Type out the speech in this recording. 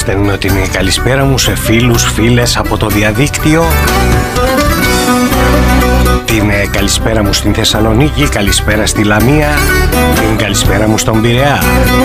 στέλνω την καλησπέρα μου σε φίλους, φίλες από το διαδίκτυο. Την καλησπέρα μου στην Θεσσαλονίκη, καλησπέρα στη Λαμία, την καλησπέρα μου στον Πειραιά.